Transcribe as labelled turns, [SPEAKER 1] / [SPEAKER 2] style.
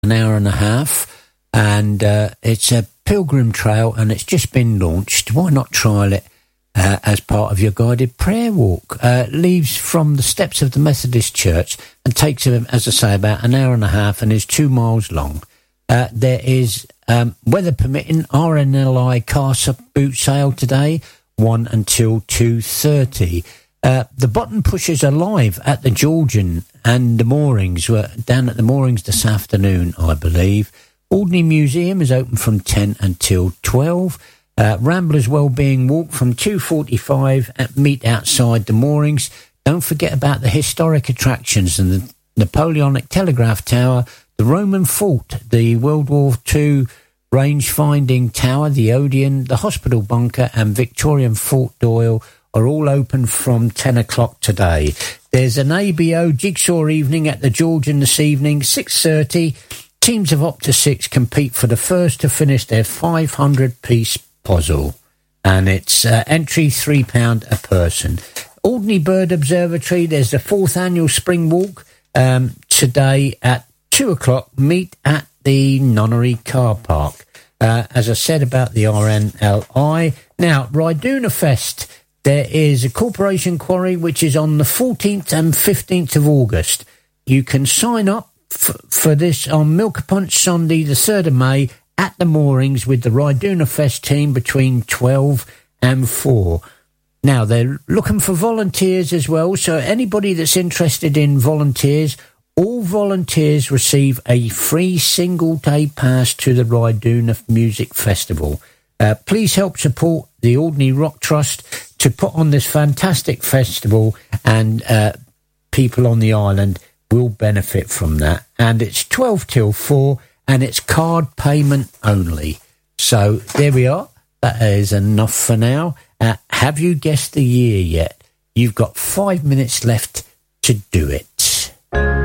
[SPEAKER 1] an hour and a half, and it's a pilgrim trail, and it's just been launched. Why not trial it as part of your guided prayer walk? Leaves from the steps of the Methodist Church and takes, as I say, about an hour and a half, and is 2 miles long. There is, weather permitting, RNLI car boot sale today, 1 until 2:30. The button pushers are live at the Georgian and the moorings. We're down at the moorings this afternoon, I believe. Alderney Museum is open from 10 until 12. Ramblers Wellbeing Walk from 2:45 at meet outside the moorings. Don't forget about the historic attractions and the Napoleonic Telegraph Tower, the Roman Fort, the World War II range-finding tower, the Odeon, the hospital bunker and Victorian Fort Doyle are all open from 10 o'clock today. There's an ABO jigsaw evening at the Georgian this evening, 6:30. Teams of up to 6 compete for the first to finish their 500-piece puzzle. And it's entry £3 a person. Alderney Bird Observatory, there's the 4th annual Spring Walk today at 2 o'clock. Meet at the Nunnery Car Park. As I said about the RNLI. Now, Ryduna Fest, there is a Corporation Quarry which is on the 14th and 15th of August. You can sign up for this on Milk Punch Sunday, the 3rd of May, at the moorings with the Ryduna Fest team between 12 and 4. Now, they're looking for volunteers as well, so anybody that's interested in volunteers, all volunteers receive a free single-day pass to the Ryduna Music Festival. Please help support the Alderney Rock Trust to put on this fantastic festival, and people on the island will benefit from that. And it's 12 till 4, and it's card payment only. So there we are. That is enough for now. Have you guessed the year yet? You've got 5 minutes left to do it.